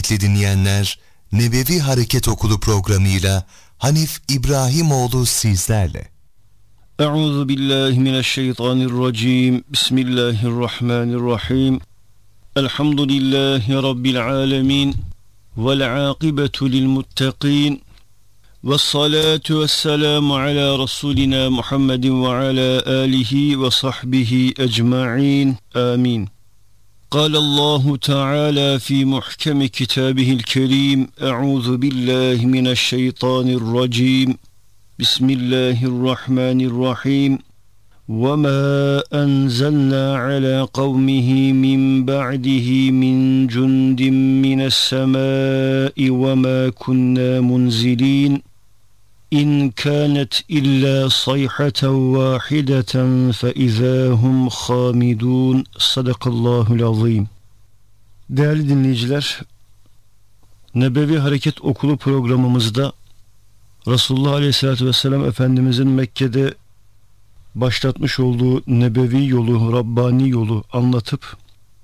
kıymetli dinleyenler, Nebevi Hareket Okulu programıyla Hanif İbrahimoğlu sizlerle. Euzu billahi mineşşeytanirracim. Bismillahirrahmanirrahim. Elhamdülillahi rabbil alamin. Vel akibetu lil muttaqin. Vessalatu vesselamu ala rasulina Muhammedin ve ala alihi ve sahbihi ecmaîn. Amin. قال الله تعالى في محكم كتابه الكريم أعوذ بالله من الشيطان الرجيم بسم الله الرحمن الرحيم وما أنزلنا على قومه من بعده من جند من السماء وما كنا منزلين إن كانت إلا صيحة واحدة فإذا هم خامدون صدق الله العظيم. Değerli dinleyiciler, Nebevi Hareket Okulu programımızda Resulullah Aleyhisselatü Vesselam Efendimizin Mekke'de başlatmış olduğu nebevi yolu, Rabbani yolu anlatıp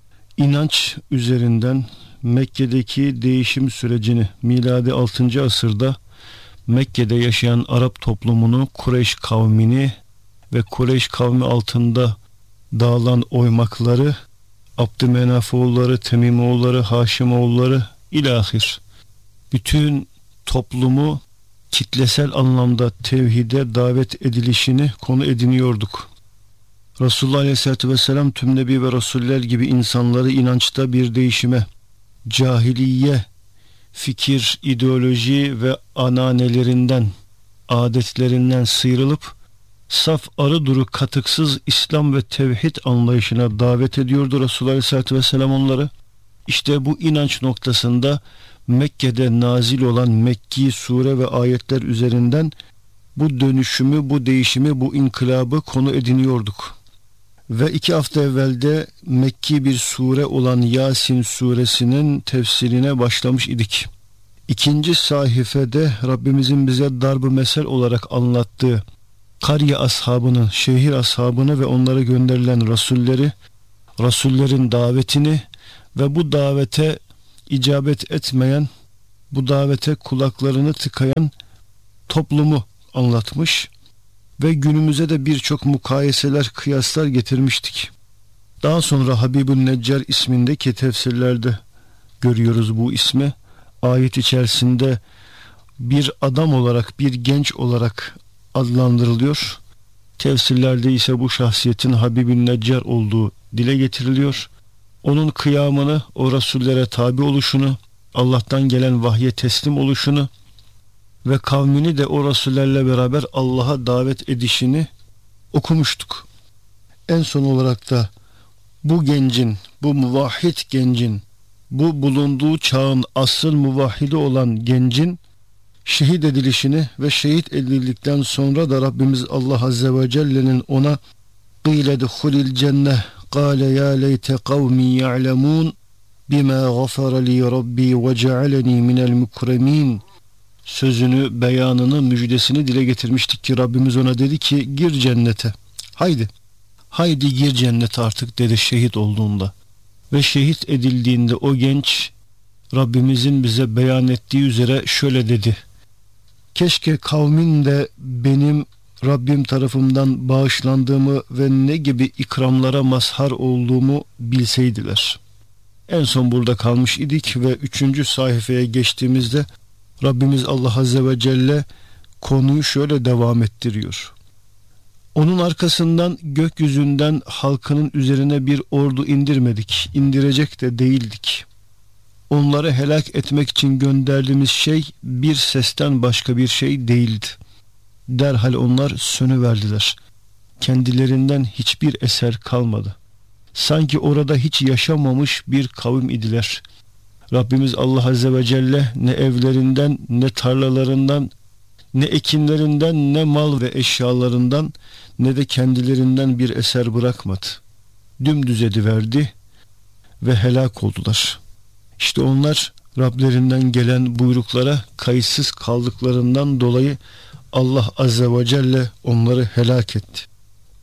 inanç üzerinden Mekke'deki değişim sürecini miladi 6. asırda Mekke'de yaşayan Arap toplumunu, Kureyş kavmini ve Kureyş kavmi altında dağılan oymakları, Abdümenafoğulları, Temimoğulları, Haşimoğulları ilahir bütün toplumu kitlesel anlamda tevhide davet edilişini konu ediniyorduk. Resulullah Aleyhisselatü Vesselam tüm Nebi ve Resuller gibi insanları inançta bir değişime, cahiliye, fikir, ideoloji ve ananelerinden, adetlerinden sıyrılıp saf arı duru katıksız İslam ve tevhid anlayışına davet ediyordu Resulullah Aleyhisselatü Vesselam onları. İşte bu inanç noktasında Mekke'de nazil olan Mekki sure ve ayetler üzerinden bu dönüşümü, bu değişimi, bu inkılabı konu ediniyorduk. Ve 2 hafta evvelde Mekki bir sure olan Yasin suresinin tefsirine başlamış idik. 2. sayfede Rabbimizin bize darb-ı mesel olarak anlattığı Karye ashabını, şehir ashabını ve onlara gönderilen rasulleri, rasullerin davetini ve bu davete icabet etmeyen, bu davete kulaklarını tıkayan toplumu anlatmış ve günümüze de birçok mukayeseler, kıyaslar getirmiştik. Daha sonra Habibun Neccar ismindeki tefsirlerde görüyoruz bu ismi. Ayet içerisinde bir adam olarak, bir genç olarak adlandırılıyor. Tefsirlerde ise bu şahsiyetin Habibun Neccar olduğu dile getiriliyor. Onun kıyamını, o rasullere tabi oluşunu, Allah'tan gelen vahye teslim oluşunu ve kavmini de o rasullerle beraber Allah'a davet edişini okumuştuk. En son olarak da bu gencin, bu muvahhid gencin, bu bulunduğu çağın asıl muvahhidi olan gencin şehit edilişini ve şehit edildikten sonra da Rabbimiz Allah Azze ve Celle'nin ona قِيلَ دُخُلِ الْجَنَّةِ قَالَ يَا لَيْتَ قَوْمِي يَعْلَمُونَ بِمَا غَفَرَ لِي رَبِّي وَجَعَلَنِي مِنَ الْمُكْرَمِينَ sözünü, beyanını, müjdesini dile getirmiştik ki Rabbimiz ona dedi ki gir cennete. Haydi gir cennete artık dedi şehit olduğunda. Ve şehit edildiğinde o genç Rabbimizin bize beyan ettiği üzere şöyle dedi. Keşke kavmin de benim Rabbim tarafından bağışlandığımı ve ne gibi ikramlara mazhar olduğumu bilseydiler. En son burada kalmış idik ve 3. sayfaya geçtiğimizde Rabbimiz Allah Azze ve Celle konuyu şöyle devam ettiriyor. Onun arkasından gökyüzünden halkının üzerine bir ordu indirmedik, indirecek de değildik. Onları helak etmek için gönderdiğimiz şey bir sesten başka bir şey değildi. Derhal onlar sönüverdiler. Kendilerinden hiçbir eser kalmadı. Sanki orada hiç yaşamamış bir kavim idiler. Rabbimiz Allah Azze ve Celle ne evlerinden, ne tarlalarından, ne ekinlerinden, ne mal ve eşyalarından, ne de kendilerinden bir eser bırakmadı. Dümdüz ediverdi ve helak oldular. İşte onlar Rablerinden gelen buyruklara kayıtsız kaldıklarından dolayı Allah Azze ve Celle onları helak etti.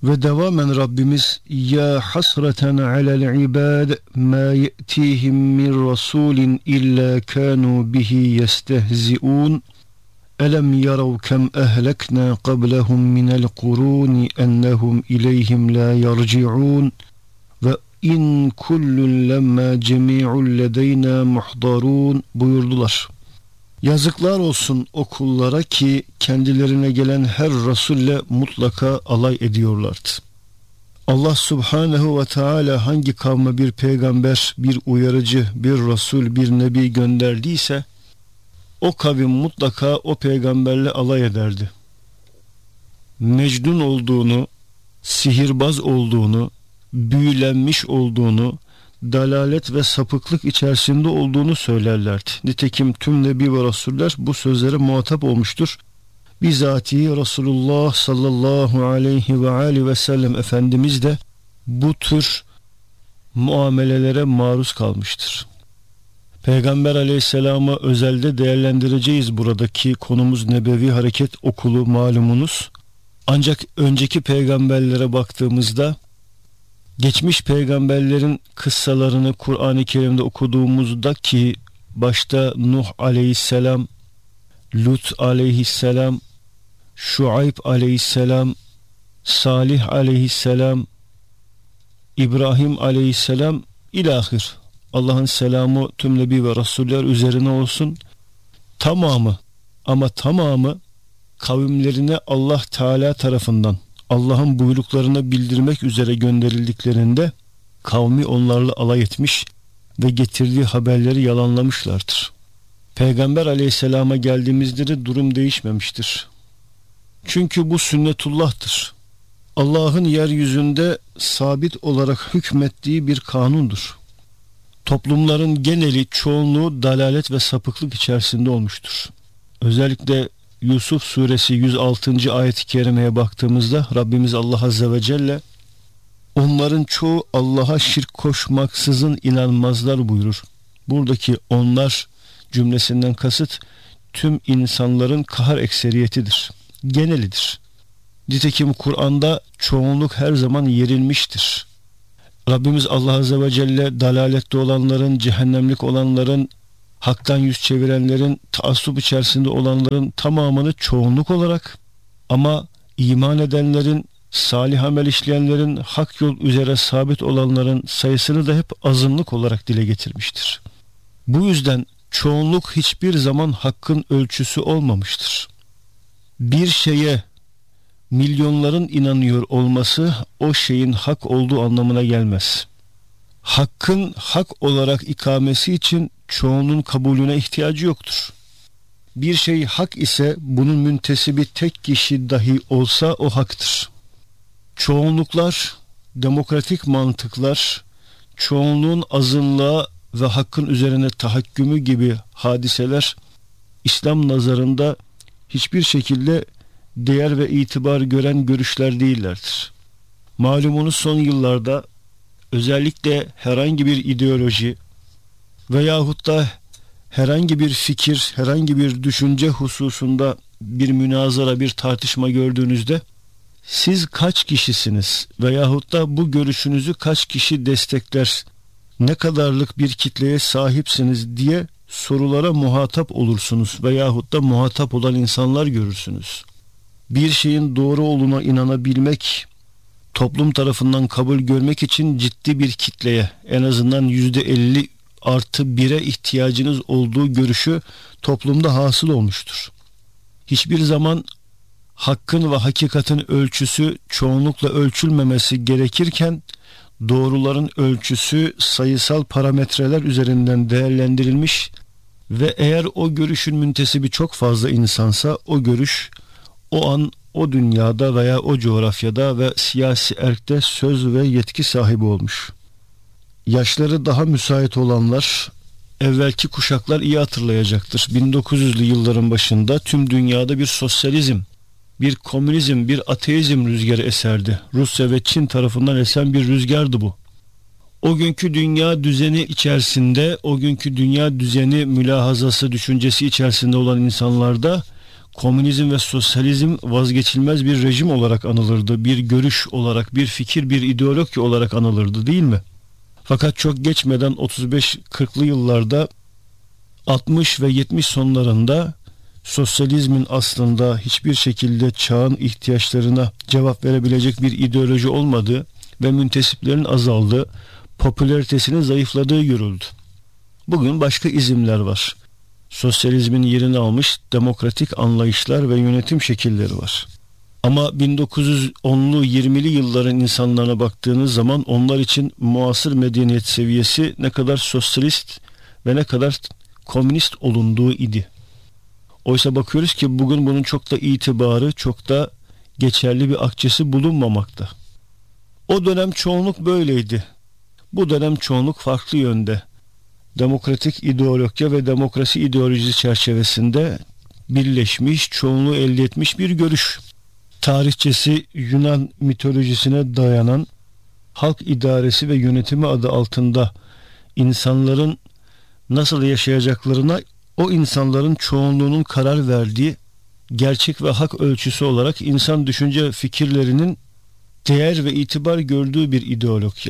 Ve devamen Rabbimiz ya hasreten alel ibad ma ye'tihim min rasulin illa kanu bihi yestehzi'un elem yarav kem ehlekna qablahum minel kuruni ennehum ileyhim la yarci'un ve in kullun lemma cemi'un ledeyna muhdarun buyurdular. Yazıklar olsun o kullara ki kendilerine gelen her Resul'le mutlaka alay ediyorlardı. Allah Subhanehu ve Teala hangi kavme bir peygamber, bir uyarıcı, bir Resul, bir Nebi gönderdiyse o kavim mutlaka o peygamberle alay ederdi. Mecnun olduğunu, sihirbaz olduğunu, büyülenmiş olduğunu, dalalet ve sapıklık içerisinde olduğunu söylerlerdi. Nitekim tüm Nebi ve Resuller bu sözlere muhatap olmuştur. Bizatihi Resulullah sallallahu aleyhi ve aleyhi ve sellem Efendimiz de bu tür muamelelere maruz kalmıştır. Peygamber aleyhisselamı özelde değerlendireceğiz. Buradaki konumuz Nebevi Hareket Okulu malumunuz. Ancak önceki peygamberlere baktığımızda geçmiş peygamberlerin kıssalarını Kur'an-ı Kerim'de okuduğumuzda ki başta Nuh aleyhisselam, Lut aleyhisselam, Şuayb aleyhisselam, Salih aleyhisselam, İbrahim aleyhisselam ilahir. Allah'ın selamı tüm Nebi ve Resuller üzerine olsun. Tamamı kavimlerine Allah Teala tarafından Allah'ın buyruklarını bildirmek üzere gönderildiklerinde kavmi onlarla alay etmiş ve getirdiği haberleri yalanlamışlardır. Peygamber aleyhisselama geldiğimizde de durum değişmemiştir. Çünkü bu sünnetullah'tır. Allah'ın yeryüzünde sabit olarak hükmettiği bir kanundur. Toplumların geneli, çoğunluğu dalalet ve sapıklık içerisinde olmuştur. Özellikle Yusuf suresi 106. ayet-i kerimeye baktığımızda Rabbimiz Allah azze ve celle onların çoğu Allah'a şirk koşmaksızın inanmazlar buyurur. Buradaki onlar cümlesinden kasıt tüm insanların kahar ekseriyetidir, genelidir. Nitekim Kur'an'da çoğunluk her zaman yerilmiştir. Rabbimiz Allah azze ve celle dalalette olanların, cehennemlik olanların, haktan yüz çevirenlerin, taassup içerisinde olanların tamamını çoğunluk olarak ama iman edenlerin, salih amel işleyenlerin, hak yol üzere sabit olanların sayısını da hep azınlık olarak dile getirmiştir. Bu yüzden çoğunluk hiçbir zaman hakkın ölçüsü olmamıştır. Bir şeye milyonların inanıyor olması o şeyin hak olduğu anlamına gelmez. Hakkın hak olarak ikamesi için çoğunun kabulüne ihtiyacı yoktur. Bir şey hak ise bunun müntesibi tek kişi dahi olsa o haktır. Çoğunluklar, demokratik mantıklar, çoğunluğun azınlığa ve hakkın üzerine tahakkümü gibi hadiseler İslam nazarında hiçbir şekilde değer ve itibar gören görüşler değillerdir. Malumunuz son yıllarda özellikle herhangi bir ideoloji veyahut da herhangi bir fikir, herhangi bir düşünce hususunda bir münazara, bir tartışma gördüğünüzde siz kaç kişisiniz veyahut da bu görüşünüzü kaç kişi destekler, ne kadarlık bir kitleye sahipsiniz diye sorulara muhatap olursunuz veyahut da muhatap olan insanlar görürsünüz. Bir şeyin doğru olduğuna inanabilmek, toplum tarafından kabul görmek için ciddi bir kitleye, en azından %50+1'e ihtiyacınız olduğu görüşü toplumda hasıl olmuştur. Hiçbir zaman hakkın ve hakikatin ölçüsü çoğunlukla ölçülmemesi gerekirken doğruların ölçüsü sayısal parametreler üzerinden değerlendirilmiş ve eğer o görüşün müntesibi çok fazla insansa o görüş o an o dünyada veya o coğrafyada ve siyasi erkte söz ve yetki sahibi olmuş. Yaşları daha müsait olanlar, evvelki kuşaklar iyi hatırlayacaktır. 1900'lü yılların başında tüm dünyada bir sosyalizm, bir komünizm, bir ateizm rüzgarı eserdi. Rusya ve Çin tarafından esen bir rüzgardı bu. O günkü dünya düzeni içerisinde, o günkü dünya düzeni mülahazası, düşüncesi içerisinde olan insanlarda komünizm ve sosyalizm vazgeçilmez bir rejim olarak anılırdı. Bir görüş olarak, bir fikir, bir ideoloji olarak anılırdı, değil mi? Fakat çok geçmeden 35-40'lı yıllarda 60 ve 70 sonlarında sosyalizmin aslında hiçbir şekilde çağın ihtiyaçlarına cevap verebilecek bir ideoloji olmadığı ve müntesiplerin azaldığı, popülaritesinin zayıfladığı görüldü. Bugün başka izimler var. Sosyalizmin yerini almış demokratik anlayışlar ve yönetim şekilleri var. Ama 1910'lu 20'li yılların insanlarına baktığınız zaman onlar için muasır medeniyet seviyesi ne kadar sosyalist ve ne kadar komünist olunduğu idi. Oysa bakıyoruz ki bugün bunun çok da itibarı, çok da geçerli bir akçesi bulunmamakta. O dönem çoğunluk böyleydi. Bu dönem çoğunluk farklı yönde. Demokratik ideoloji ve demokrasi ideolojisi çerçevesinde birleşmiş, çoğunluğu elde etmiş bir görüş. Tarihçesi Yunan mitolojisine dayanan halk idaresi ve yönetimi adı altında insanların nasıl yaşayacaklarına o insanların çoğunluğunun karar verdiği gerçek ve hak ölçüsü olarak insan düşünce fikirlerinin değer ve itibar gördüğü bir ideoloji.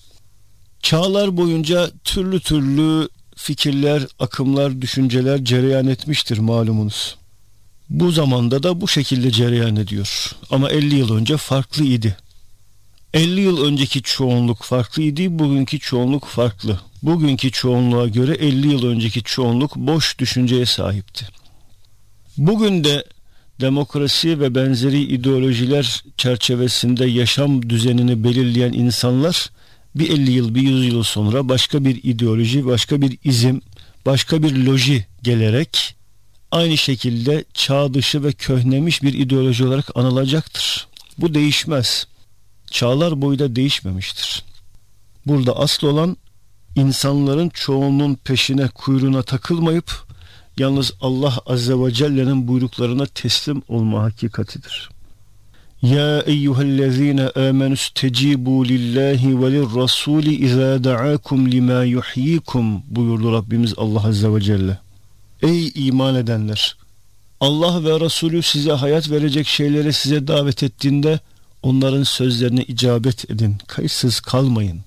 Çağlar boyunca türlü türlü fikirler, akımlar, düşünceler cereyan etmiştir malumunuz. Bu zamanda da bu şekilde cereyan ediyor. Ama 50 yıl önce farklı idi. 50 yıl önceki çoğunluk farklıydı, bugünkü çoğunluk farklı. Bugünkü çoğunluğa göre 50 yıl önceki çoğunluk boş düşünceye sahipti. Bugün de demokrasi ve benzeri ideolojiler çerçevesinde yaşam düzenini belirleyen insanlar bir 50 yıl, bir 100 yıl sonra başka bir ideoloji, başka bir izim, başka bir loji gelerek aynı şekilde çağ dışı ve köhnemiş bir ideoloji olarak anılacaktır. Bu değişmez. Çağlar boyu da değişmemiştir. Burada asıl olan insanların çoğunluğun peşine, kuyruğuna takılmayıp yalnız Allah Azze ve Celle'nin buyruklarına teslim olma hakikatidir. Ya eyyühellezine amenü stecibu lillahi ve lirrasuli izâ da'akum lima yuhyikum buyurdu Rabbimiz Allah Azze ve Celle. Ey iman edenler! Allah ve Resulü size hayat verecek şeylere size davet ettiğinde onların sözlerine icabet edin. Kayıtsız kalmayın.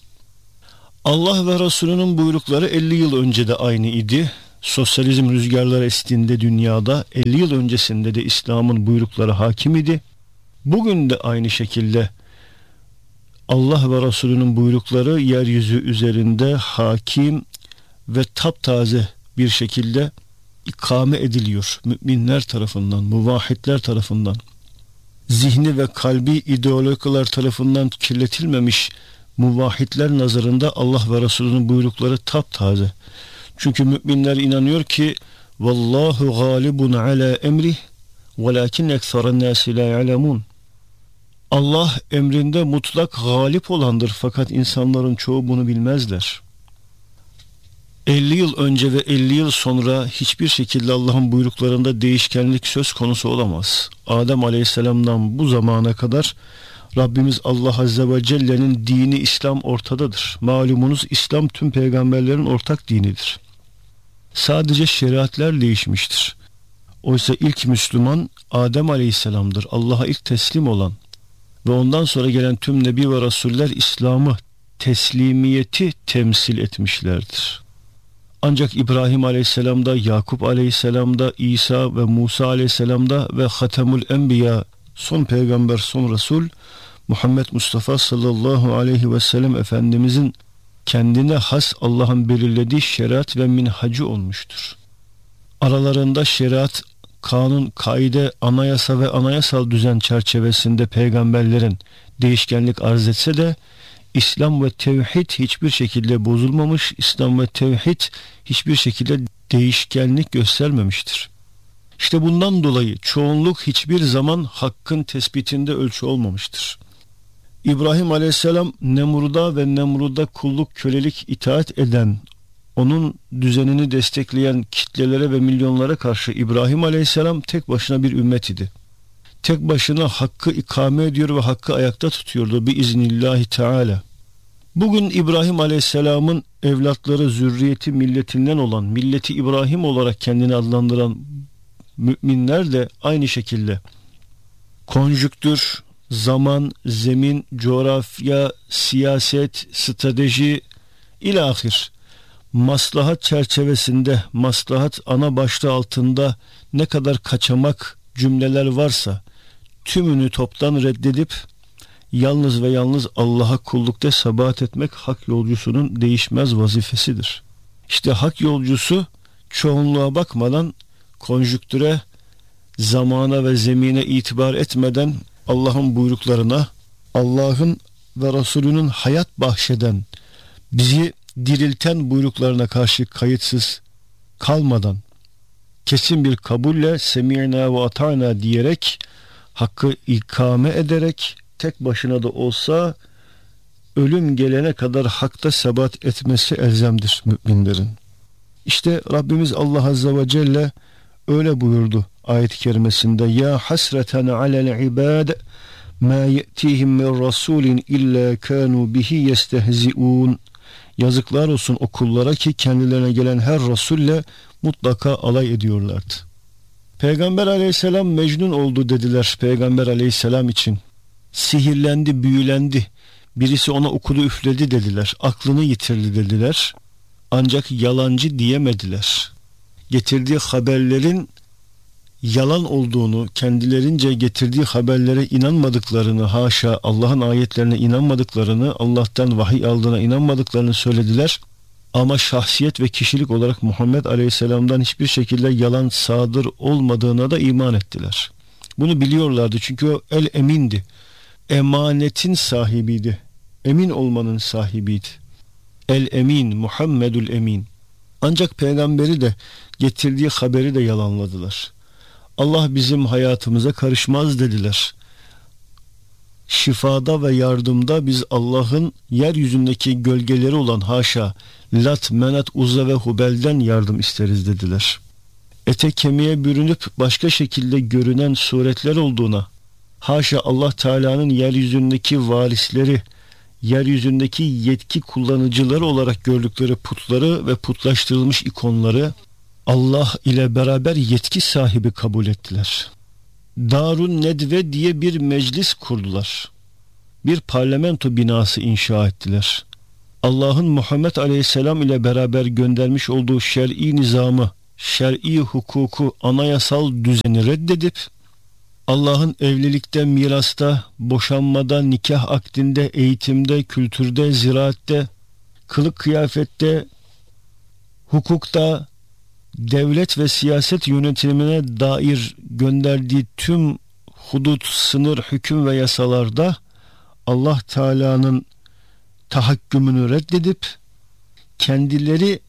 Allah ve Resulünün buyrukları 50 yıl önce de aynı idi. Sosyalizm rüzgarları estiğinde dünyada 50 yıl öncesinde de İslam'ın buyrukları hakim idi. Bugün de aynı şekilde Allah ve Resulünün buyrukları yeryüzü üzerinde hakim ve taptaze bir şekilde ikame ediliyor. Müminler tarafından, muvahhidler tarafından, zihni ve kalbi ideolojiler tarafından kirletilmemiş muvahhidler nazarında Allah ve Resulünün buyrukları taptaze. Çünkü müminler inanıyor ki vallahu galibun ala emrih velakin ekseren nasi la ya'lemun. Allah emrinde mutlak galip olandır fakat insanların çoğu bunu bilmezler. 50 yıl önce ve 50 yıl sonra hiçbir şekilde Allah'ın buyruklarında değişkenlik söz konusu olamaz. Adem Aleyhisselam'dan bu zamana kadar Rabbimiz Allah Azze ve Celle'nin dini İslam ortadadır. Malumunuz İslam tüm peygamberlerin ortak dinidir. Sadece şeriatler değişmiştir. Oysa ilk Müslüman Adem Aleyhisselam'dır. Allah'a ilk teslim olan ve ondan sonra gelen tüm Nebi ve Rasuller İslam'ı, teslimiyeti temsil etmişlerdir. Ancak İbrahim Aleyhisselam'da, Yakup Aleyhisselam'da, İsa ve Musa Aleyhisselam'da ve Hatemül Enbiya, son peygamber, son Resul Muhammed Mustafa sallallahu aleyhi ve sellem Efendimizin kendine has Allah'ın belirlediği şeriat ve minhacı olmuştur. Aralarında şeriat, kanun, kaide, anayasa ve anayasal düzen çerçevesinde peygamberlerin değişkenlik arz etse de İslam ve tevhid hiçbir şekilde bozulmamış, İslam ve tevhid hiçbir şekilde değişkenlik göstermemiştir. İşte bundan dolayı çoğunluk hiçbir zaman hakkın tespitinde ölçü olmamıştır. İbrahim Aleyhisselam Nemrud'a ve Nemrud'a kulluk, kölelik, itaat eden, onun düzenini destekleyen kitlelere ve milyonlara karşı İbrahim Aleyhisselam tek başına bir ümmet idi. Tek başına hakkı ikame ediyor ve hakkı ayakta tutuyordu biiznillahi teala. Bugün İbrahim Aleyhisselam'ın evlatları, zürriyeti milletinden olan, milleti İbrahim olarak kendini adlandıran müminler de aynı şekilde konjüktür, zaman, zemin, coğrafya, siyaset, strateji ilahir maslahat çerçevesinde, maslahat ana başlığı altında ne kadar kaçamak cümleler varsa tümünü toptan reddedip yalnız ve yalnız Allah'a kullukta sebat etmek hak yolcusunun değişmez vazifesidir. İşte hak yolcusu çoğunluğa bakmadan, konjüktüre, zamana ve zemine itibar etmeden Allah'ın buyruklarına, Allah'ın ve Resulünün hayat bahşeden, bizi dirilten buyruklarına karşı kayıtsız kalmadan kesin bir kabulle semi'na ve ata'na diyerek, hakkı ikame ederek, tek başına da olsa ölüm gelene kadar hakta sebat etmesi elzemdir müminlerin. İşte Rabbimiz Allah Azze ve Celle öyle buyurdu ayet-i kerimesinde: ya hasreten alel ibad ma ye'tihim min rasulin illa kanu bihi yestehzi'un. Yazıklar olsun o kullara ki kendilerine gelen her rasulle mutlaka alay ediyorlardı. Peygamber aleyhisselam mecnun oldu dediler Peygamber aleyhisselam için. Sihirlendi, büyülendi. Birisi ona okudu, üfledi dediler. Aklını yitirdi dediler. Ancak yalancı diyemediler. Getirdiği haberlerin yalan olduğunu, kendilerince getirdiği haberlere inanmadıklarını, haşa Allah'ın ayetlerine inanmadıklarını, Allah'tan vahiy aldığına inanmadıklarını söylediler. Ama şahsiyet ve kişilik olarak Muhammed Aleyhisselam'dan hiçbir şekilde yalan sadır olmadığına da iman ettiler. Bunu biliyorlardı çünkü o el emindi. Emanetin sahibiydi. Emin olmanın sahibiydi. El emin, Muhammedül emin. Ancak peygamberi de getirdiği haberi de yalanladılar. Allah bizim hayatımıza karışmaz dediler. Şifada ve yardımda biz Allah'ın yeryüzündeki gölgeleri olan haşa Lat, Menat, Uzza ve Hubel'den yardım isteriz dediler. Ete kemiğe bürünüp başka şekilde görünen suretler olduğuna, haşa Allah Teala'nın yeryüzündeki varisleri, yeryüzündeki yetki kullanıcıları olarak gördükleri putları ve putlaştırılmış ikonları Allah ile beraber yetki sahibi kabul ettiler. Darun Nedve diye bir meclis kurdular. Bir parlamento binası inşa ettiler. Allah'ın Muhammed Aleyhisselam ile beraber göndermiş olduğu şer'i nizamı, şer'i hukuku, anayasal düzeni reddedip Allah'ın evlilikte, mirasta, boşanmada, nikah akdinde, eğitimde, kültürde, ziraatte, kılık kıyafette, hukukta, devlet ve siyaset yönetimine dair gönderdiği tüm hudut, sınır, hüküm ve yasalarda Allah Teala'nın tahakkümünü reddedip kendileri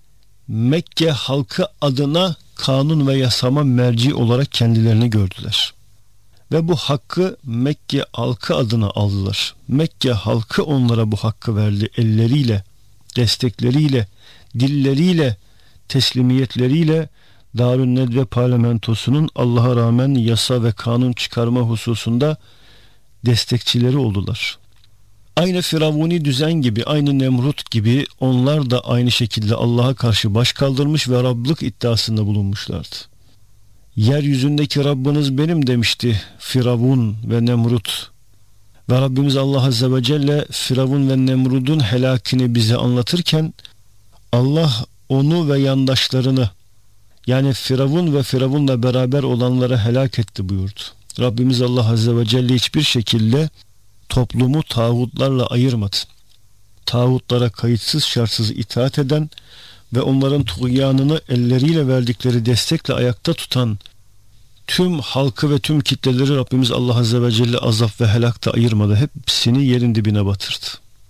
Mekke halkı adına kanun ve yasama merci olarak kendilerini gördüler. Ve bu hakkı Mekke halkı adına aldılar. Mekke halkı onlara bu hakkı verdi elleriyle, destekleriyle, dilleriyle, teslimiyetleriyle. Darun Nedve parlamentosunun Allah'a rağmen yasa ve kanun çıkarma hususunda destekçileri oldular. Aynı Firavuni düzen gibi, aynı Nemrut gibi onlar da aynı şekilde Allah'a karşı baş kaldırmış ve Rablık iddiasında bulunmuşlardı. Yeryüzündeki Rabbiniz benim demişti Firavun ve Nemrut. Ve Rabbimiz Allah Azze ve Celle Firavun ve Nemrut'un helakini bize anlatırken Allah onu ve yandaşlarını, yani Firavun ve Firavun'la beraber olanları helak etti buyurdu. Rabbimiz Allah Azze ve Celle hiçbir şekilde toplumu tağutlarla ayırmadı. Tağutlara kayıtsız şartsız itaat eden ve onların tuğyanını elleriyle verdikleri destekle ayakta tutan tüm halkı ve tüm kitleleri Rabbimiz Allah Azze ve Celle azap ve helakta ayırmadı. Hepsini yerin dibine batırdı.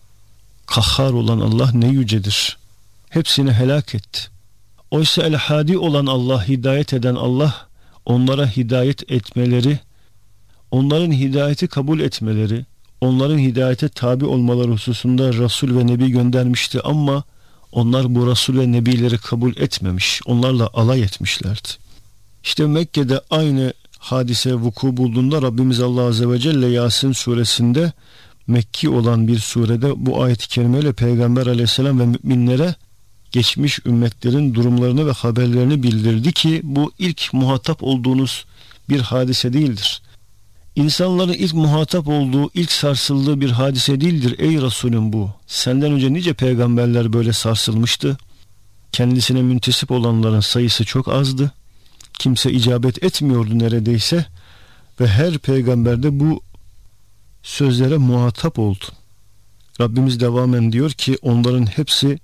Kahhar olan Allah ne yücedir. Hepsini helak etti. Oysa el-hadi olan Allah, hidayet eden Allah, onlara hidayet etmeleri, onların hidayeti kabul etmeleri, onların hidayete tabi olmaları hususunda Resul ve Nebi göndermişti ama onlar bu Resul ve Nebileri kabul etmemiş, onlarla alay etmişlerdi. İşte Mekke'de aynı hadise vuku bulduğunda Rabbimiz Allah Azze ve Celle Yasin suresinde, Mekki olan bir surede bu ayet-i kerimeyle Peygamber Aleyhisselam ve müminlere geçmiş ümmetlerin durumlarını ve haberlerini bildirdi ki bu ilk muhatap olduğunuz bir hadise değildir. İnsanların ilk muhatap olduğu, ilk sarsıldığı bir hadise değildir. Ey Resulüm bu. Senden önce nice peygamberler böyle sarsılmıştı. Kendisine müntesip olanların sayısı çok azdı. Kimse icabet etmiyordu neredeyse. Ve her peygamber de bu sözlere muhatap oldu. Rabbimiz devamen diyor ki onların hepsi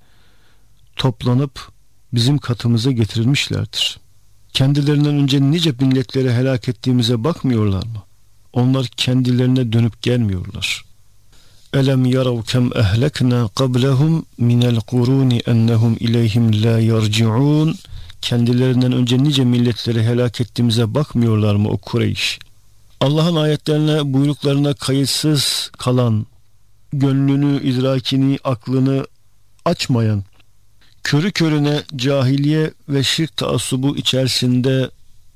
toplanıp bizim katımıza getirilmişlerdir. Kendilerinden önce nice milletleri helak ettiğimize bakmıyorlar mı? Onlar kendilerine dönüp gelmiyorlar. Elem yarav kem ehlekna qablahum minel kuruni ennehum ileyhim la yarciun. Kendilerinden önce nice milletleri helak ettiğimize bakmıyorlar mı o Kureyş? Allah'ın ayetlerine, buyruklarına kayıtsız kalan, gönlünü, idrakini, aklını açmayan, körü körüne cahiliye ve şirk taassubu içerisinde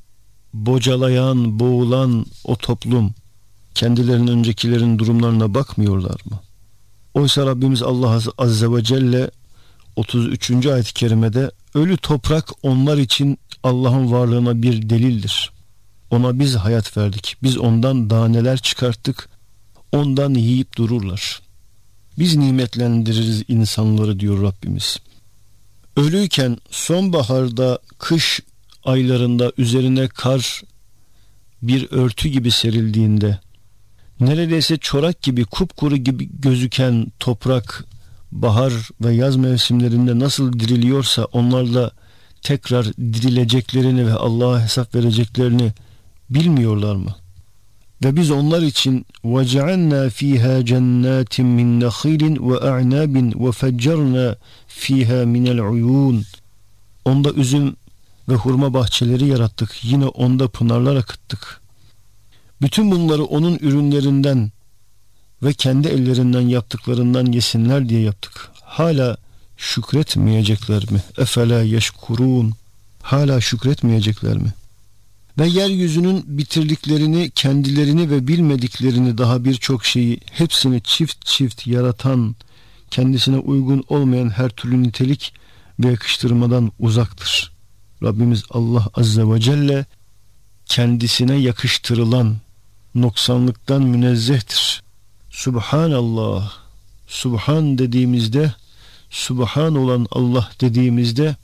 bocalayan, boğulan o toplum kendilerinin öncekilerin durumlarına bakmıyorlar mı? Oysa Rabbimiz Allah Azze ve Celle 33. ayet-i kerimede ölü toprak onlar için Allah'ın varlığına bir delildir. Ona biz hayat verdik. Biz ondan daneler çıkarttık. Ondan yiyip dururlar. Biz nimetlendiririz insanları diyor Rabbimiz. Ölüyken sonbaharda, kış aylarında üzerine kar bir örtü gibi serildiğinde, neredeyse çorak gibi, kupkuru gibi gözüken toprak bahar ve yaz mevsimlerinde nasıl diriliyorsa onlarla tekrar dirileceklerini ve Allah'a hesap vereceklerini bilmiyorlar mı? Ve biz onlar için وَجَعَلْنَا ف۪يهَا جَنَّاتٍ مِّنْ نَخِيلٍ وَاَعْنَابٍ وَفَجَّرْنَا ف۪يهَا مِنَ الْعُيُونَ. Onda üzüm ve hurma bahçeleri yarattık. Yine onda pınarlar akıttık. Bütün bunları onun ürünlerinden ve kendi ellerinden yaptıklarından yesinler diye yaptık. Hala şükretmeyecekler mi? Efela yeşkurun. Hala şükretmeyecekler mi? Ve yeryüzünün bitirdiklerini, kendilerini ve bilmediklerini, daha birçok şeyi, hepsini çift çift yaratan, kendisine uygun olmayan her türlü nitelik ve yakıştırmadan uzaktır. Rabbimiz Allah Azze ve Celle kendisine yakıştırılan noksanlıktan münezzehtir. Subhanallah. Subhan dediğimizde, Subhan olan Allah dediğimizde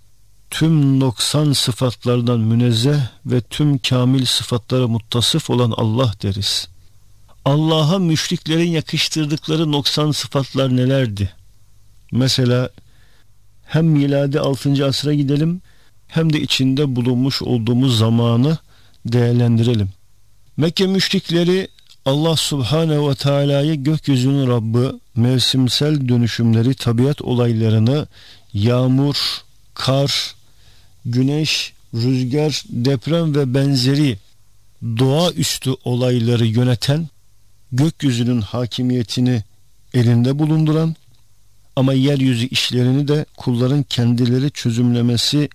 tüm noksan sıfatlardan münezzeh ve tüm kamil sıfatlara muttasıf olan Allah deriz. Allah'a müşriklerin yakıştırdıkları noksan sıfatlar nelerdi? Mesela hem miladi 6. asra gidelim hem de içinde bulunmuş olduğumuz zamanı değerlendirelim. Mekke müşrikleri Allah Subhanehu ve Teala'yı gökyüzünün Rabbi, mevsimsel dönüşümleri, tabiat olaylarını, yağmur, kar, güneş, rüzgar, deprem ve benzeri doğaüstü olayları yöneten, gökyüzünün hakimiyetini elinde bulunduran ama yeryüzü işlerini de kulların kendileri çözümlemesi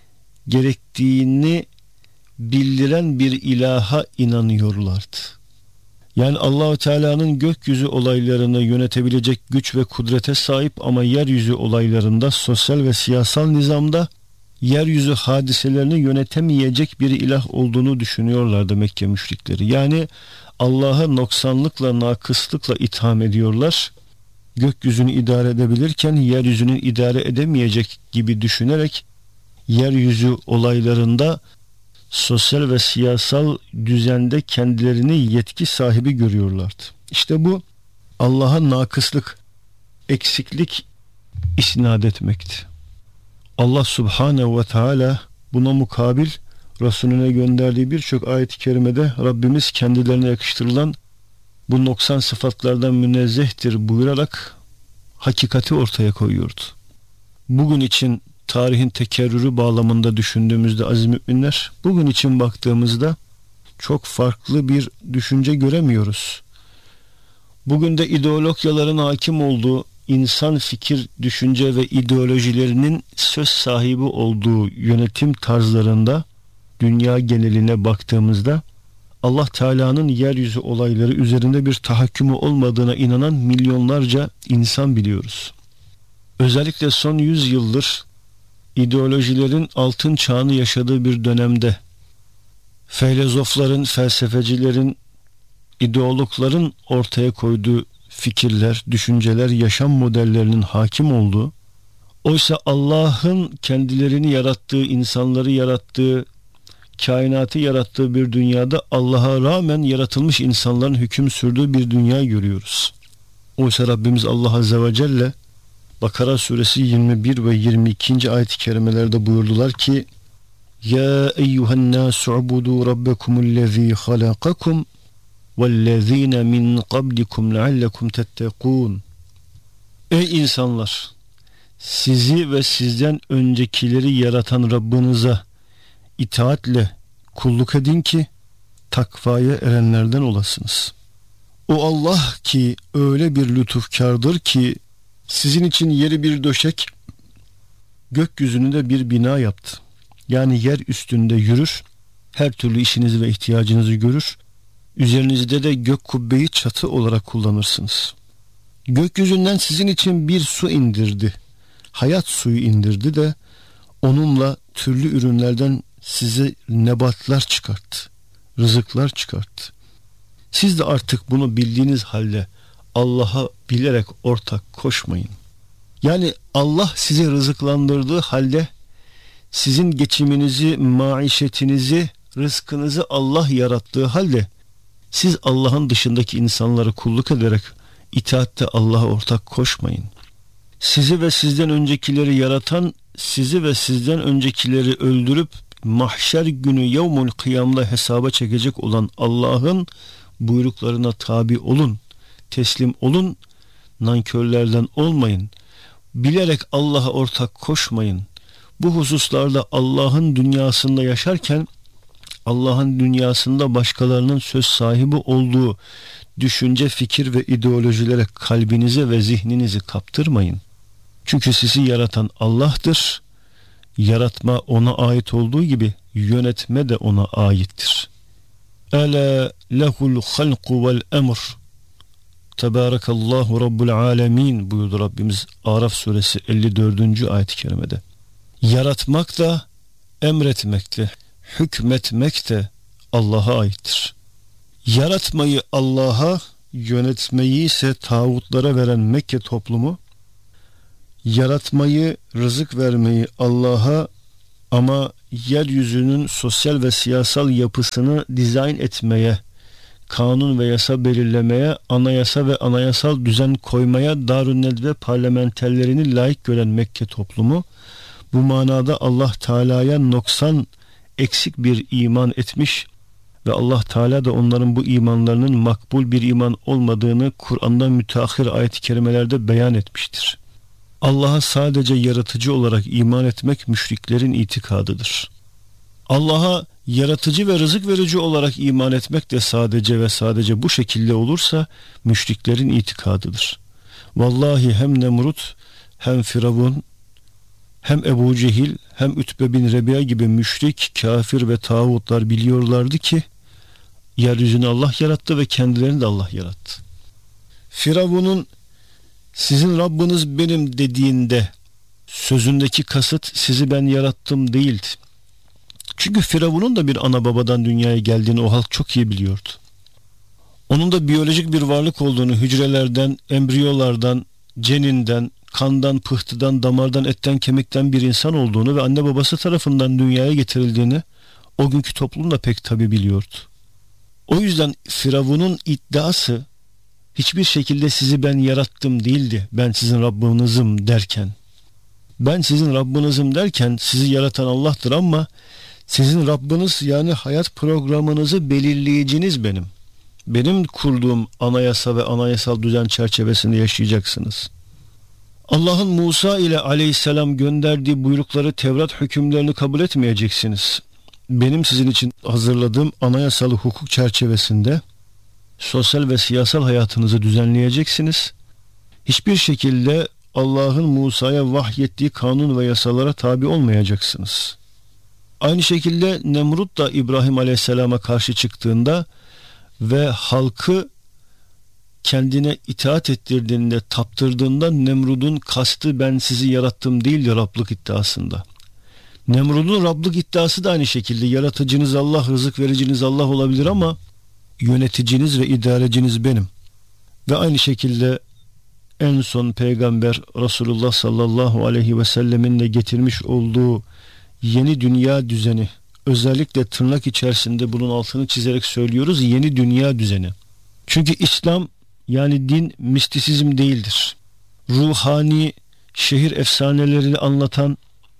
gerektiğini bildiren bir ilaha inanıyorlardı. Yani Allah-u Teala'nın gökyüzü olaylarını yönetebilecek güç ve kudrete sahip ama yeryüzü olaylarında, sosyal ve siyasal nizamda yeryüzü hadiselerini yönetemeyecek bir ilah olduğunu düşünüyorlardı Mekke müşrikleri. Yani Allah'ı noksanlıkla, nakıslıkla itham ediyorlar. Gökyüzünü idare edebilirken yeryüzünü idare edemeyecek gibi düşünerek yeryüzü olaylarında, sosyal ve siyasal düzende kendilerini yetki sahibi görüyorlardı. İşte bu Allah'a nakıslık, eksiklik isnat etmekti. Allah Subhanehu ve Teala buna mukabil Resulüne gönderdiği birçok ayet-i kerimede Rabbimiz kendilerine yakıştırılan bu noksan sıfatlardan münezzehtir buyurarak hakikati ortaya koyuyordu. Bugün için tarihin tekerrürü bağlamında düşündüğümüzde aziz müminler, bugün için baktığımızda çok farklı bir düşünce göremiyoruz. Bugün de ideologyaların hakim olduğu, insan fikir, düşünce ve ideolojilerinin söz sahibi olduğu yönetim tarzlarında dünya geneline baktığımızda Allah Teala'nın yeryüzü olayları üzerinde bir tahakkümü olmadığına inanan milyonlarca insan biliyoruz. Özellikle son 100 yıldır ideolojilerin altın çağını yaşadığı bir dönemde filozofların, felsefecilerin, ideologların ortaya koyduğu fikirler, düşünceler, yaşam modellerinin hakim olduğu, oysa Allah'ın kendilerini yarattığı, insanları yarattığı, kainatı yarattığı bir dünyada Allah'a rağmen yaratılmış insanların hüküm sürdüğü bir dünya görüyoruz. Oysa Rabbimiz Allah Azze ve Celle Bakara suresi 21 ve 22. ayet-i kerimelerde buyurdular ki: Ya eyyuhen nasu ubudu rabbekumullezî halakakum vellezîne min qablikum leallekum tettekûn. Ey insanlar! Sizi ve sizden öncekileri yaratan Rabbinize itaatle kulluk edin ki takvaya erenlerden olasınız. O Allah ki öyle bir lütufkardır ki sizin için yeri bir döşek, gökyüzünü de bir bina yaptı. Yani yer üstünde yürür, her türlü işinizi ve ihtiyacınızı görür. Üzerinizde de gök kubbeyi çatı olarak kullanırsınız. Gökyüzünden sizin için bir su indirdi. Hayat suyu indirdi de onunla türlü ürünlerden size nebatlar çıkarttı. Rızıklar çıkarttı. Siz de artık bunu bildiğiniz halde Allah'a bilerek ortak koşmayın. Yani Allah sizi rızıklandırdığı halde sizin geçiminizi, maişetinizi, rızkınızı Allah yarattığı halde siz Allah'ın dışındaki insanlara kulluk ederek itaatte Allah'a ortak koşmayın. Sizi ve sizden öncekileri yaratan, sizi ve sizden öncekileri öldürüp mahşer günü yevmul kıyamda hesaba çekecek olan Allah'ın buyruklarına tabi olun, teslim olun, nankörlerden olmayın, bilerek Allah'a ortak koşmayın. Bu hususlarda Allah'ın dünyasında yaşarken Allah'ın dünyasında başkalarının söz sahibi olduğu düşünce, fikir ve ideolojilere kalbinize ve zihninizi kaptırmayın. Çünkü sizi yaratan Allah'tır. Yaratma ona ait olduğu gibi yönetme de ona aittir. Ela lehul halku vel emr. Tebârekallahu Rabbul âlemin buyurdu Rabbimiz Araf suresi 54. ayet-i kerimede. Yaratmak da, emretmek de, hükmetmek de Allah'a aittir. Yaratmayı Allah'a, yönetmeyi ise tağutlara veren Mekke toplumu, yaratmayı, rızık vermeyi Allah'a ama yeryüzünün sosyal ve siyasal yapısını dizayn etmeye, kanun ve yasa belirlemeye, anayasa ve anayasal düzen koymaya Darünnedve parlamenterlerini layık gören Mekke toplumu, bu manada Allah Teala'ya noksan, eksik bir iman etmiş ve Allah Teala da onların bu imanlarının makbul bir iman olmadığını Kur'an'dan müteahhir ayet-i kerimelerde beyan etmiştir. Allah'a sadece yaratıcı olarak iman etmek müşriklerin itikadıdır. Allah'a yaratıcı ve rızık verici olarak iman etmek de sadece ve sadece bu şekilde olursa müşriklerin itikadıdır. Vallahi hem Nemrut, hem Firavun, hem Ebu Cehil, hem Ütbe bin Rebi'a gibi müşrik, kafir ve tağutlar biliyorlardı ki yeryüzünü Allah yarattı ve kendilerini de Allah yarattı. Firavun'un sizin Rabbiniz benim dediğinde sözündeki kasıt sizi ben yarattım değildi. Çünkü Firavun'un da bir ana babadan dünyaya geldiğini o halk çok iyi biliyordu. Onun da biyolojik bir varlık olduğunu, hücrelerden, embriyolardan, ceninden, kandan, pıhtıdan, damardan, etten, kemikten bir insan olduğunu ve anne babası tarafından dünyaya getirildiğini o günkü toplum da pek tabi biliyordu. O yüzden Firavun'un iddiası hiçbir şekilde sizi ben yarattım değildi. Ben sizin Rabbinizim derken. Ben sizin Rabbinizim derken sizi yaratan Allah'tır ama sizin Rabbiniz yani hayat programınızı belirleyiciniz benim. Benim kurduğum anayasa ve anayasal düzen çerçevesinde yaşayacaksınız. Allah'ın Musa ile aleyhisselam gönderdiği buyrukları, Tevrat hükümlerini kabul etmeyeceksiniz. Benim sizin için hazırladığım anayasal hukuk çerçevesinde sosyal ve siyasal hayatınızı düzenleyeceksiniz. Hiçbir şekilde Allah'ın Musa'ya vahyettiği kanun ve yasalara tabi olmayacaksınız. Aynı şekilde Nemrut da İbrahim Aleyhisselam'a karşı çıktığında ve halkı kendine itaat ettirdiğinde, taptırdığında Nemrud'un kastı ben sizi yarattım değildi Rablık iddiasında. Nemrud'un Rablık iddiası da aynı şekilde yaratıcınız Allah, rızık vericiniz Allah olabilir ama yöneticiniz ve idareciniz benim. Ve aynı şekilde en son peygamber Resulullah sallallahu aleyhi ve sellemin de getirmiş olduğu yeni dünya düzeni, özellikle tırnak içerisinde bunun altını çizerek söylüyoruz, yeni dünya düzeni. Çünkü İslam yani din mistisizm değildir. Ruhani şehir efsanelerini anlatan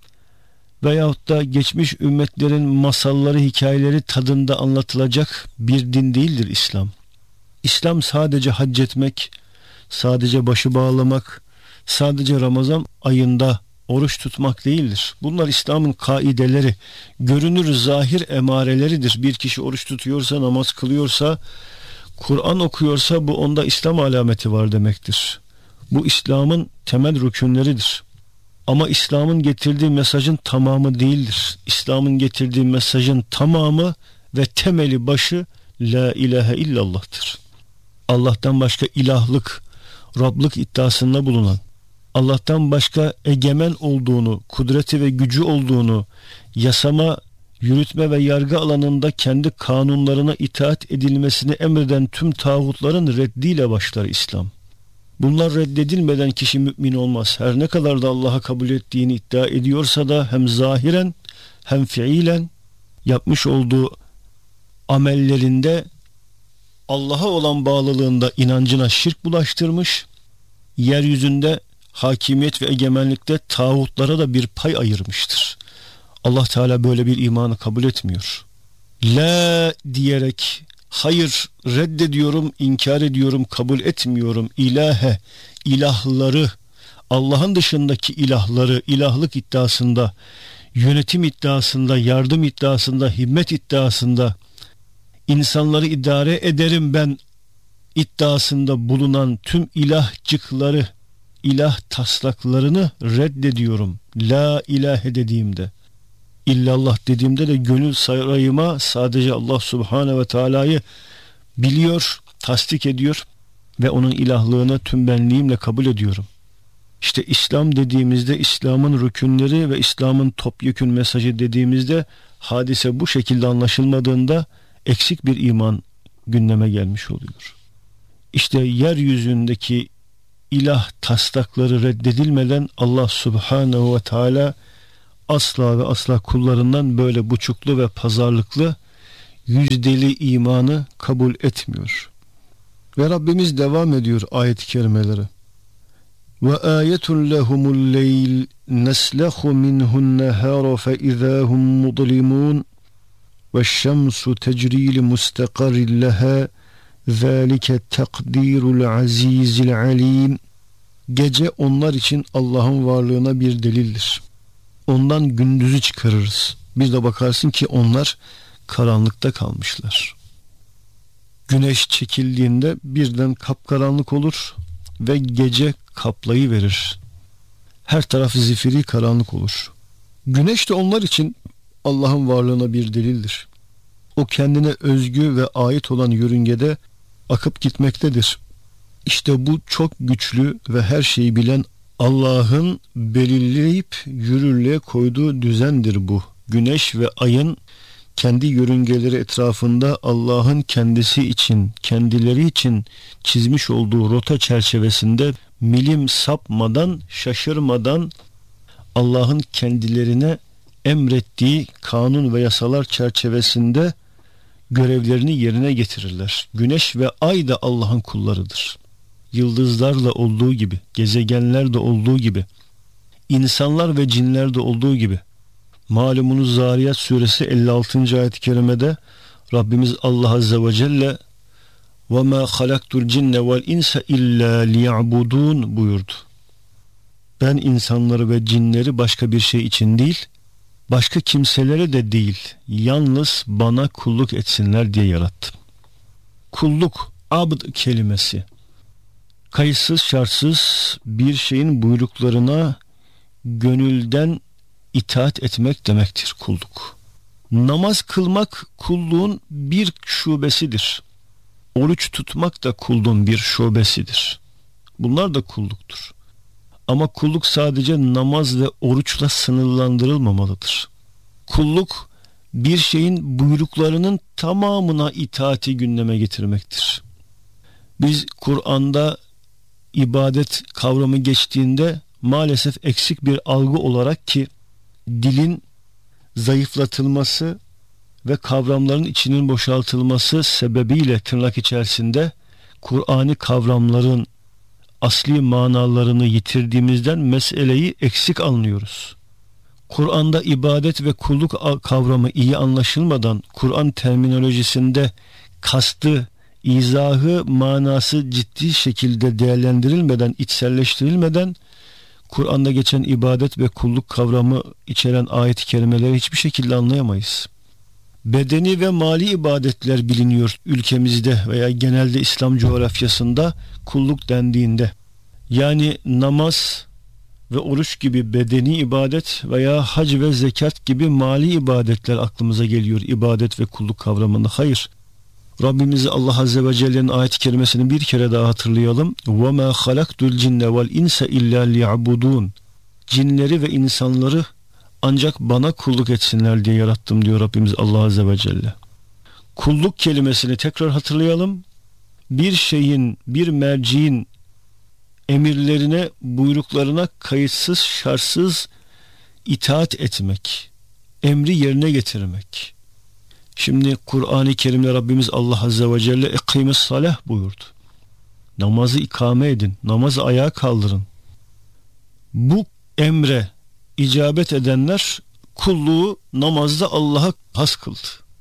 veyahut da geçmiş ümmetlerin masalları, hikayeleri tadında anlatılacak bir din değildir İslam. İslam sadece hac etmek, sadece başı bağlamak, sadece Ramazan ayında oruç tutmak değildir. Bunlar İslam'ın kaideleri, görünür zahir emareleridir. Bir kişi oruç tutuyorsa, namaz kılıyorsa, Kur'an okuyorsa bu onda İslam alameti var demektir. Bu İslam'ın temel rükünleridir. Ama İslam'ın getirdiği mesajın tamamı değildir. İslam'ın getirdiği mesajın tamamı ve temeli başı La ilahe illallah'tır. Allah'tan başka ilahlık, Rablık iddiasında bulunan, Allah'tan başka egemen olduğunu, kudreti ve gücü olduğunu, yasama, yürütme ve yargı alanında kendi kanunlarına itaat edilmesini emreden tüm tağutların reddiyle başlar İslam. Bunlar reddedilmeden kişi mümin olmaz. Her ne kadar da Allah'a kabul ettiğini iddia ediyorsa da hem zahiren hem fiilen yapmış olduğu amellerinde Allah'a olan bağlılığında inancına şirk bulaştırmış, yeryüzünde hakimiyet ve egemenlikte tağutlara da bir pay ayırmıştır. Allah Teala böyle bir imanı kabul etmiyor. La diyerek hayır, reddediyorum, inkar ediyorum, kabul etmiyorum. İlahe, ilahları, Allah'ın dışındaki ilahları, ilahlık iddiasında, yönetim iddiasında, yardım iddiasında, himmet iddiasında, insanları idare ederim ben iddiasında bulunan tüm ilahcıkları, ilah taslaklarını reddediyorum. La ilahe dediğimde, illallah dediğimde de gönül sarayıma sadece Allah Subhanahu ve Teala'yı biliyor, tasdik ediyor ve onun ilahlığını tüm benliğimle kabul ediyorum. İşte İslam dediğimizde, İslam'ın rükünleri ve İslam'ın topyekün mesajı dediğimizde hadise bu şekilde anlaşılmadığında eksik bir iman gündeme gelmiş oluyor. İşte yeryüzündeki ilah taslakları reddedilmeden Allah Subhanahu ve Teala asla ve asla kullarından böyle buçuklu ve pazarlıklı yüzdeli imanı kabul etmiyor. Ve Rabbimiz devam ediyor ayet-i kerimeleri. Ve ayetun lehumul leyl neslehu minhun nehara fe izahum mudlimun ve şemsu tecri mustaqarrin leha zalike takdirul azizil alim. Gece onlar için Allah'ın varlığına bir delildir. Ondan gündüzü çıkarırız. Bir de bakarsın ki onlar karanlıkta kalmışlar. Güneş çekildiğinde birden kapkaranlık olur ve gece kaplayıverir. Her taraf zifiri karanlık olur. Güneş de onlar için Allah'ın varlığına bir delildir. O kendine özgü ve ait olan yörüngede akıp gitmektedir. İşte bu çok güçlü ve her şeyi bilen Allah'ın belirleyip yürürlüğe koyduğu düzendir bu. Güneş ve ayın kendi yörüngeleri etrafında Allah'ın kendisi için, kendileri için çizmiş olduğu rota çerçevesinde milim sapmadan, şaşırmadan Allah'ın kendilerine emrettiği kanun ve yasalar çerçevesinde görevlerini yerine getirirler. Güneş ve ay da Allah'ın kullarıdır. Yıldızlarla olduğu gibi, gezegenler de olduğu gibi, insanlar ve cinler de olduğu gibi. Malumunuz Zariyat suresi 56. ayet-i kerimede Rabbimiz Allah Azze ve Celle وَمَا خَلَقْتُ الْجِنَّ وَالْاِنْسَ اِلَّا لِيَعْبُدُونَ buyurdu. Ben insanları ve cinleri başka bir şey için değil, başka kimselere de değil, yalnız bana kulluk etsinler diye yarattım. Kulluk, abd kelimesi, kayıtsız şartsız bir şeyin buyruklarına gönülden itaat etmek demektir kulluk. Namaz kılmak kulluğun bir şubesidir. Oruç tutmak da kulluğun bir şubesidir. Bunlar da kulluktur. Ama kulluk sadece namaz ve oruçla sınırlandırılmamalıdır. Kulluk bir şeyin buyruklarının tamamına itaati gündeme getirmektir. Biz Kur'an'da ibadet kavramı geçtiğinde maalesef eksik bir algı olarak, ki dilin zayıflatılması ve kavramların içinin boşaltılması sebebiyle tırnak içerisinde Kur'ani kavramların asli manalarını yitirdiğimizden meseleyi eksik anlıyoruz. Kur'an'da ibadet ve kulluk kavramı iyi anlaşılmadan, Kur'an terminolojisinde kastı, izahı, manası ciddi şekilde değerlendirilmeden, içselleştirilmeden Kur'an'da geçen ibadet ve kulluk kavramı içeren ayet-i kerimeleri hiçbir şekilde anlayamayız. Bedeni ve mali ibadetler biliniyor ülkemizde veya genelde İslam coğrafyasında kulluk dendiğinde. Yani namaz ve oruç gibi bedeni ibadet veya hac ve zekat gibi mali ibadetler aklımıza geliyor ibadet ve kulluk kavramında. Hayır. Rabbimiz Allah Azze ve Celle'nin ayet-i kerimesini bir kere daha hatırlayalım. وَمَا خَلَقْتُ الْجِنَّ وَالْاِنْسَ اِلَّا لِيَعْبُدُونَ Cinleri ve insanları ancak bana kulluk etsinler diye yarattım diyor Rabbimiz Allah Azze ve Celle. Kulluk kelimesini tekrar hatırlayalım. Bir şeyin, bir merciğin emirlerine, buyruklarına kayıtsız, şartsız itaat etmek, emri yerine getirmek. Şimdi Kur'an-ı Kerim'de Rabbimiz Allah Azze ve Celle "Ekîmis salah" buyurdu. Namazı ikame edin, namazı ayağa kaldırın. Bu emre icabet edenler kulluğu namazda Allah'a has kıldı.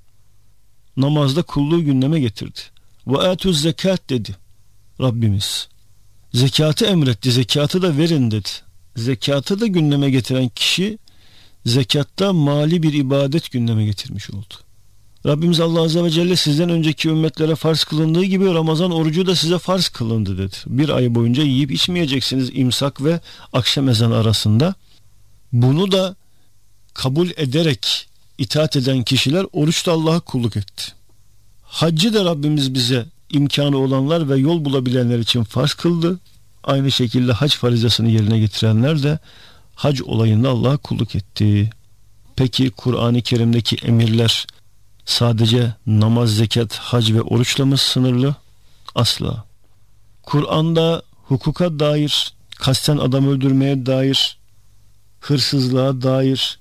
Namazda kulluğu gündeme getirdi. Ve atuz zekat dedi Rabbimiz. Zekatı emretti, zekatı da verin dedi. Zekatı da gündeme getiren kişi zekatta mali bir ibadet gündeme getirmiş oldu. Rabbimiz Allah Azze ve Celle sizden önceki ümmetlere farz kılındığı gibi Ramazan orucu da size farz kılındı dedi. Bir ay boyunca yiyip içmeyeceksiniz imsak ve akşam ezanı arasında. Bunu da kabul ederek itaat eden kişiler oruçta Allah'a kulluk etti. Haccı da Rabbimiz bize imkanı olanlar ve yol bulabilenler için farz kıldı. Aynı şekilde hac farizasını yerine getirenler de hac olayında Allah'a kulluk etti. Peki Kur'an-ı Kerim'deki emirler sadece namaz, zekat, hac ve oruçla mı sınırlı? Asla. Kur'an'da hukuka dair, kasten adam öldürmeye dair, hırsızlığa dair,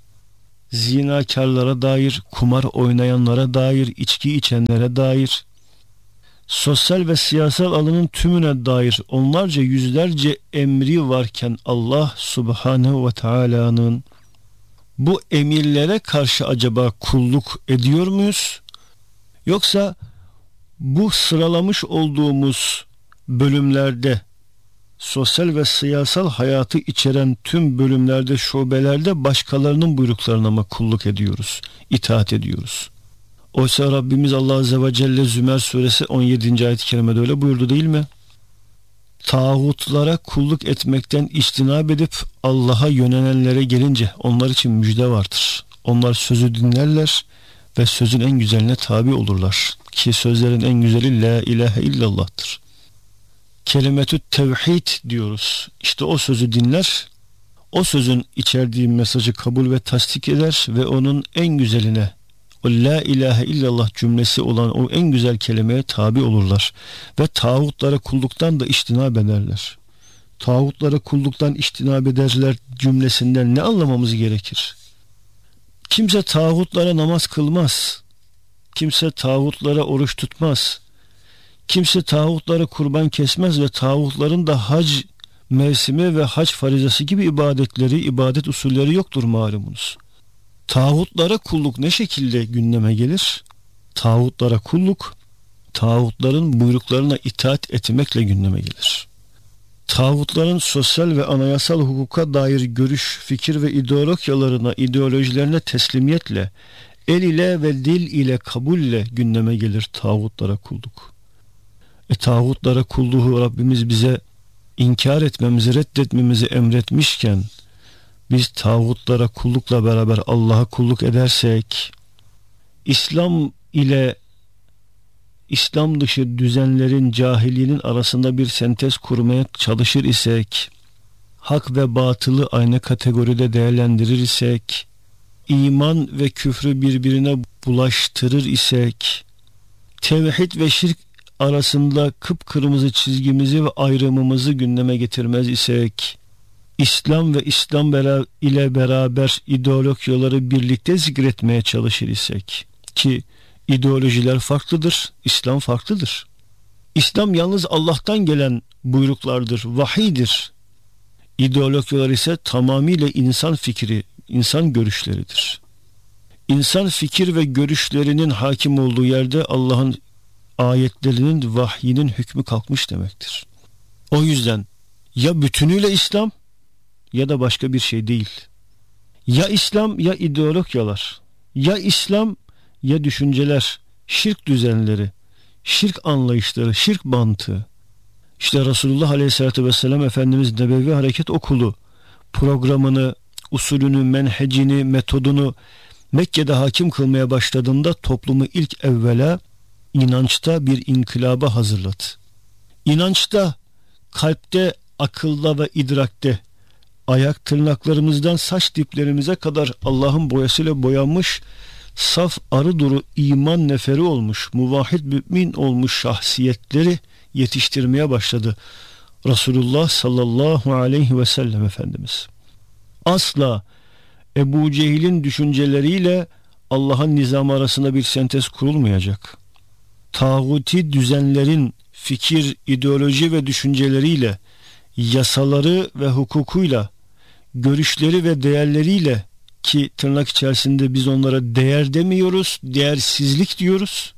zinakarlara dair, kumar oynayanlara dair, içki içenlere dair, sosyal ve siyasal alanın tümüne dair onlarca yüzlerce emri varken Allah Subhanehu ve Teala'nın bu emirlere karşı acaba kulluk ediyor muyuz? Yoksa bu sıralamış olduğumuz bölümlerde, sosyal ve siyasal hayatı içeren tüm bölümlerde, şubelerde başkalarının buyruklarına mı kulluk ediyoruz, itaat ediyoruz? Oysa Rabbimiz Allah Azze ve Celle Zümer suresi 17. ayet-i kerimede öyle buyurdu değil mi? Tağutlara kulluk etmekten içtinab edip Allah'a yönelenlere gelince onlar için müjde vardır. Onlar sözü dinlerler ve sözün en güzeline tabi olurlar. Ki sözlerin en güzeli la ilahe illallah'tır. Kelimetü tevhid diyoruz. İşte o sözü dinler, o sözün içerdiği mesajı kabul ve tasdik eder ve onun en güzeline, o la ilahe illallah cümlesi olan o en güzel kelimeye tabi olurlar ve tağutlara kulluktan da içtinab ederler. Tağutlara kulluktan içtinab ederler cümlesinden ne anlamamız gerekir? Kimse tağutlara namaz kılmaz. Kimse tağutlara oruç tutmaz. Kimse tağutlara kurban kesmez ve tağutların da hac mevsimi ve hac farizası gibi ibadetleri, ibadet usulleri yoktur malumunuz. Tağutlara kulluk ne şekilde gündeme gelir? Tağutlara kulluk, tağutların buyruklarına itaat etmekle gündeme gelir. Tağutların sosyal ve anayasal hukuka dair görüş, fikir ve ideolojilerine teslimiyetle, el ile ve dil ile kabulle gündeme gelir tağutlara kulluk. Tağutlara kulluğu Rabbimiz bize inkar etmemizi, reddetmemizi emretmişken, biz tağutlara kullukla beraber Allah'a kulluk edersek, İslam ile İslam dışı düzenlerin, cahiliyenin arasında bir sentez kurmaya çalışır isek, hak ve batılı aynı kategoride değerlendirir isek, iman ve küfrü birbirine bulaştırır isek, tevhid ve şirk arasında kıpkırmızı çizgimizi ve ayrımımızı gündeme getirmez isek, İslam ve İslam ile beraber ideolojileri birlikte zikretmeye çalışır isek, ki ideolojiler farklıdır, İslam farklıdır. İslam yalnız Allah'tan gelen buyruklardır, vahiydir. İdeolojiler ise tamamıyla insan fikri, insan görüşleridir. İnsan fikir ve görüşlerinin hakim olduğu yerde Allah'ın ayetlerinin, vahyinin hükmü kalkmış demektir. O yüzden ya bütünüyle İslam ya da başka bir şey değil. Ya İslam ya ideolojiler, ya İslam ya düşünceler, şirk düzenleri, şirk anlayışları, şirk mantığı. İşte Resulullah Aleyhisselatü Vesselam Efendimiz Nebevi Hareket Okulu programını, usulünü, menhecini, metodunu Mekke'de hakim kılmaya başladığında toplumu ilk evvela inançta bir inkılaba hazırladı. İnançta, kalpte, akılda ve idrakte, ayak tırnaklarımızdan saç diplerimize kadar Allah'ın boyasıyla boyanmış, saf arı duru iman neferi olmuş, muvahhid mümin olmuş şahsiyetleri yetiştirmeye başladı Resulullah sallallahu aleyhi ve sellem Efendimiz. Asla Ebu Cehil'in düşünceleriyle Allah'ın nizamı arasında bir sentez kurulmayacak. Tağuti düzenlerin fikir, ideoloji ve düşünceleriyle, yasaları ve hukukuyla, görüşleri ve değerleriyle, ki tırnak içerisinde biz onlara değer demiyoruz, değersizlik diyoruz.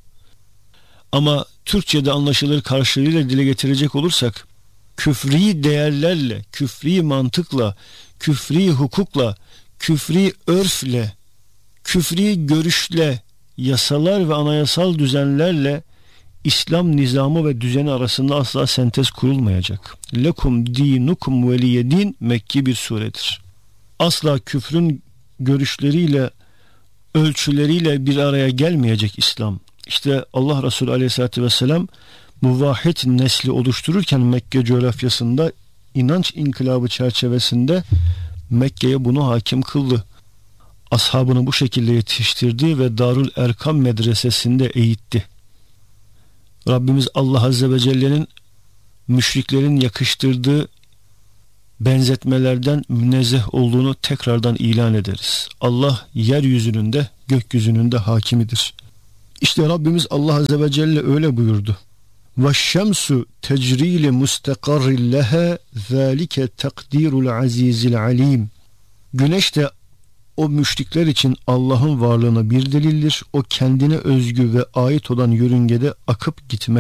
Ama Türkçe'de anlaşılır karşılığıyla dile getirecek olursak, küfri değerlerle, küfri mantıkla, küfri hukukla, küfri örfle, küfri görüşle, yasalar ve anayasal düzenlerle İslam nizamı ve düzeni arasında asla sentez kurulmayacak. Lekum dinukum veliyedin Mekki bir suredir. Asla küfrün görüşleriyle, ölçüleriyle bir araya gelmeyecek İslam. İşte Allah Resulü Aleyhisselatü Vesselam muvahhid nesli oluştururken Mekke coğrafyasında inanç inkılabı çerçevesinde Mekke'ye bunu hakim kıldı. Ashabını bu şekilde yetiştirdi ve Darül Erkam medresesinde eğitti. Rabbimiz Allah Azze ve Celle'nin müşriklerin yakıştırdığı benzetmelerden münezzeh olduğunu tekrardan ilan ederiz. Allah yeryüzünün de gökyüzünün de hakimidir. İşte Rabbimiz Allah Azze ve Celle öyle buyurdu. وَالشَّمْسُ تَجْرِي لِمُسْتَقَرٍ لَهَا ذَٰلِكَ تَقْدِيرُ الْعَز۪يزِ الْعَل۪يمِ. Güneş de o müşrikler için Allah'ın varlığına bir delildir. O kendine özgü ve ait olan yörüngede akıp gitmez.